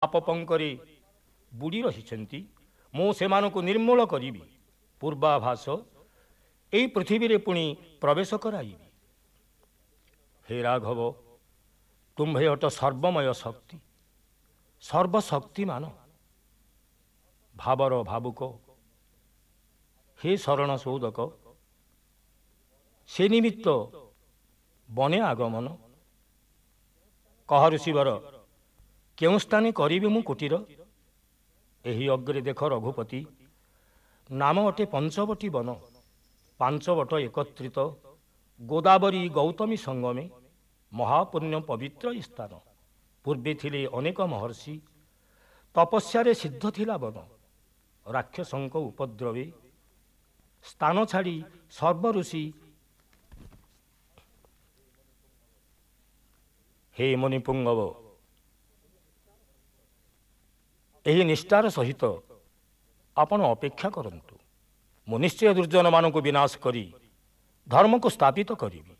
ପାପ ପଙ୍କରେ ବୁଡ଼ି ରହିଛନ୍ତି, ମୁଁ ସେମାନଙ୍କୁ ନିର୍ମୂଳ କରିବି। ପୂର୍ବାଭାସ ଏହି ପୃଥିବୀରେ ପୁଣି ପ୍ରବେଶ କରାଇବି। ହେ ରାଘବ, ତୁମ୍ଭେ ଅଟ ସର୍ବମୟ ଶକ୍ତି, ସର୍ବଶକ୍ତିମାନ, ଭାବର ଭାବୁକ। ହେ ଶରଣ ସୌଦକ, ସେ ନିମିତ୍ତ ବନେ ଆଗମନ। କହରୁ ଶିବର କେଉଁ ସ୍ଥାନେ କରିବି ମୁଁ କୁଟୀର? ଏହି ଅଗ୍ରେ ଦେଖ ରଘୁପତି, ନାମ ଅଟେ ପଞ୍ଚବଟୀ ବନ। ପାଞ୍ଚ ବଟ ଏକତ୍ରିତ, ଗୋଦାବରୀ ଗୌତମୀ ସଙ୍ଗମେ, ମହାପୁଣ୍ୟ ପବିତ୍ର ସ୍ଥାନ। ପୂର୍ବେ ଥିଲେ ଅନେକ ମହର୍ଷି, ତପସ୍ୟାରେ ସିଦ୍ଧ ଥିଲା ବନ। ରାକ୍ଷସଙ୍କ ଉପଦ୍ରବେ ସ୍ଥାନ ଛାଡ଼ି ସର୍ବ ଋଷି, ହେ ମୁନିପୁଙ୍ଗବ, ଏହି ନିଷ୍ଠାର ସହିତ ଆପଣ ଅପେକ୍ଷା କରନ୍ତୁ। ମୁଁ ନିଶ୍ଚୟ ଦୁର୍ଜନମାନଙ୍କୁ ବିନାଶ କରି ଧର୍ମକୁ ସ୍ଥାପିତ କରିବି।